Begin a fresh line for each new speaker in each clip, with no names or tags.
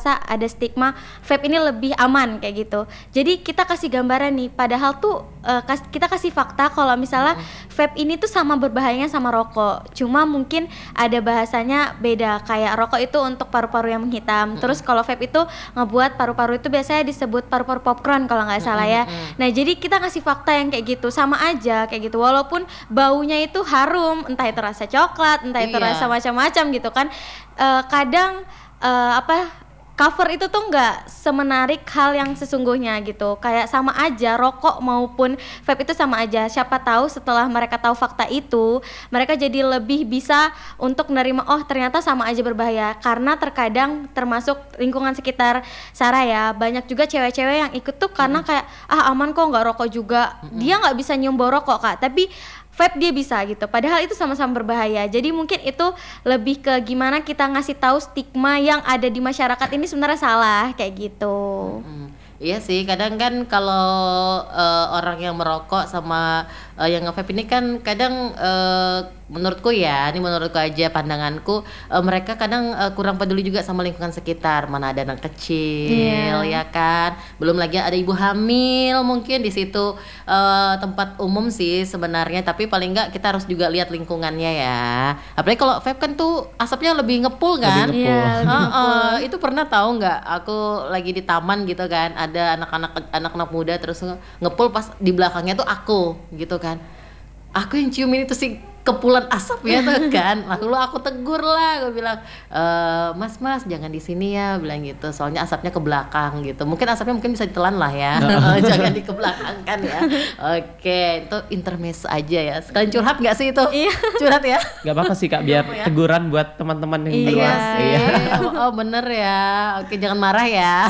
ngerasa ada stigma vape ini lebih aman kayak gitu. Jadi kita kasih gambaran nih, padahal tuh kita kasih fakta kalau misalnya vape ini tuh sama berbahayanya sama rokok. Cuma mungkin ada bahasanya beda, kayak rokok itu untuk paru-paru yang menghitam. Terus kalau vape itu ngebuat paru-paru itu biasanya disebut paru-paru popcorn kalau nggak salah ya. Nah, jadi kita kasih fakta yang kayak gitu, sama aja kayak gitu. Walaupun baunya itu harum, entah itu rasa coklat, entah itu rasa macam-macam gitu kan. Kadang cover itu tuh nggak semenarik hal yang sesungguhnya gitu. Kayak sama aja rokok maupun vape itu sama aja. Siapa tahu setelah mereka tahu fakta itu, mereka jadi lebih bisa untuk menerima, oh ternyata sama aja berbahaya. Karena terkadang termasuk lingkungan sekitar Sarah ya, banyak juga cewek-cewek yang ikut tuh karena kayak aman kok nggak rokok juga. Dia nggak bisa nyium bau rokok Kak, tapi vape dia bisa gitu, padahal itu sama-sama berbahaya. Jadi mungkin itu lebih ke gimana kita ngasih tahu stigma yang ada di masyarakat ini sebenarnya salah kayak gitu.
Iya sih, kadang kan kalau orang yang merokok sama yang nge-vape ini kan kadang menurutku aja pandanganku, mereka kadang kurang peduli juga sama lingkungan sekitar. Mana ada anak kecil ya kan, belum lagi ada ibu hamil mungkin di situ, tempat umum sih sebenarnya, tapi paling enggak kita harus juga lihat lingkungannya ya. Apalagi kalau vape kan tuh asapnya lebih ngepul kan. Itu pernah tahu nggak, aku lagi di taman gitu kan, ada anak-anak muda terus ngepul, pas di belakangnya tuh aku gitu kan, aku yang ciumin itu sih kepulan asapnya tuh kan. Lalu aku tegur lah, gue bilang mas jangan di sini ya, bilang gitu, soalnya asapnya ke belakang gitu. Mungkin asapnya bisa ditelan lah ya. Jangan di ke belakang kan ya. Oke, itu intermezzo aja ya. Sekalian curhat nggak sih itu? Curhat ya?
Gak apa-apa sih Kak, biar teguran buat teman-teman yang di luar.
Oh bener ya. Oke, jangan marah ya.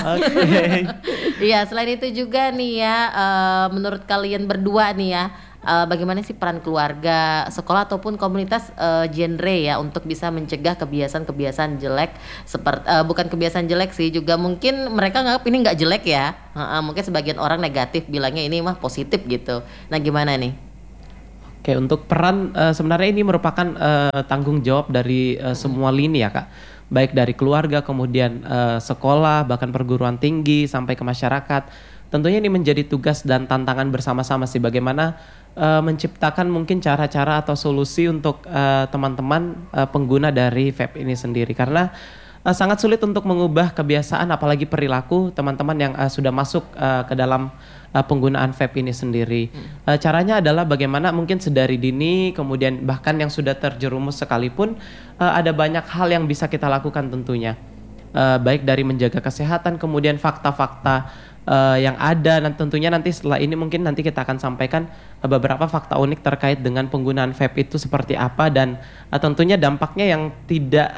Iya, selain itu juga nih ya, menurut kalian berdua nih ya, bagaimana sih peran keluarga, sekolah ataupun komunitas genre ya untuk bisa mencegah kebiasaan-kebiasaan jelek, seperti bukan kebiasaan jelek sih, juga mungkin mereka nganggap ini nggak jelek ya, mungkin sebagian orang negatif bilangnya ini mah positif gitu. Nah gimana nih?
Oke, untuk peran sebenarnya ini merupakan tanggung jawab dari semua lini ya Kak, baik dari keluarga, kemudian sekolah, bahkan perguruan tinggi sampai ke masyarakat. Tentunya ini menjadi tugas dan tantangan bersama-sama sih, bagaimana menciptakan mungkin cara-cara atau solusi untuk teman-teman pengguna dari vape ini sendiri, karena sangat sulit untuk mengubah kebiasaan apalagi perilaku teman-teman yang sudah masuk ke dalam penggunaan vape ini sendiri. Caranya adalah bagaimana mungkin sedari dini, kemudian bahkan yang sudah terjerumus sekalipun, ada banyak hal yang bisa kita lakukan tentunya, baik dari menjaga kesehatan, kemudian fakta-fakta yang ada, dan tentunya nanti setelah ini mungkin nanti kita akan sampaikan beberapa fakta unik terkait dengan penggunaan vape itu seperti apa, dan tentunya dampaknya yang tidak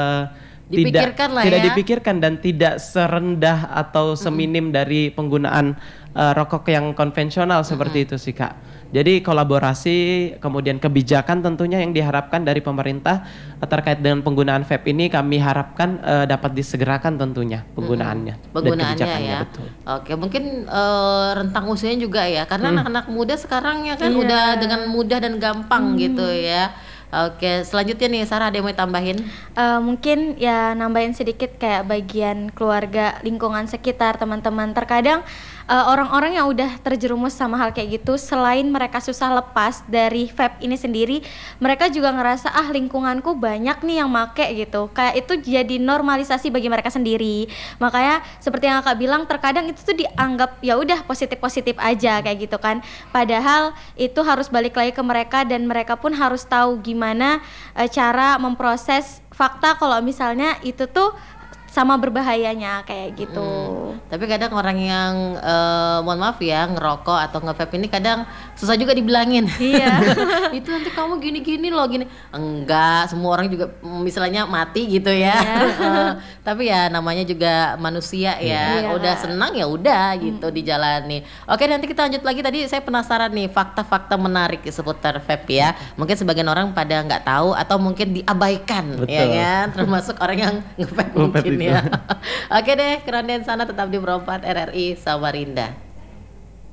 dipikirkan dan tidak serendah atau seminim dari penggunaan rokok yang konvensional seperti itu sih Kak. Jadi kolaborasi, kemudian kebijakan tentunya yang diharapkan dari pemerintah terkait dengan penggunaan vape ini, kami harapkan dapat disegerakan tentunya penggunaannya dan kebijakannya.
Ya.
Betul.
Oke, mungkin rentang usianya juga ya, karena anak-anak muda sekarang ya kan udah dengan mudah dan gampang gitu ya. Oke, selanjutnya nih Sarah, ada yang mau tambahin?
Mungkin ya nambahin sedikit kayak bagian keluarga, lingkungan sekitar, teman-teman. Terkadang orang-orang yang udah terjerumus sama hal kayak gitu, selain mereka susah lepas dari vape ini sendiri, mereka juga ngerasa lingkunganku banyak nih yang make gitu. Kayak itu jadi normalisasi bagi mereka sendiri. Makanya seperti yang Kakak bilang, terkadang itu tuh dianggap ya udah positif-positif aja kayak gitu kan. Padahal itu harus balik lagi ke mereka, dan mereka pun harus tahu gimana cara memproses fakta kalau misalnya itu tuh sama berbahayanya kayak gitu.
Tapi kadang orang yang mohon maaf ya, ngerokok atau nge-vape ini kadang susah juga dibilangin. Itu nanti kamu gini-gini loh, gini. Enggak, semua orang juga misalnya mati gitu ya. Tapi ya namanya juga manusia ya. Udah senang ya udah gitu dijalani. Oke, nanti kita lanjut lagi. Tadi saya penasaran nih fakta-fakta menarik seputar vape ya. Mungkin sebagian orang pada nggak tahu atau mungkin diabaikan.
Betul.
Ya kan, termasuk orang yang nge-vape mungkin ya. Oke deh, Keronden sana tetap di Perempat RRI Samarinda.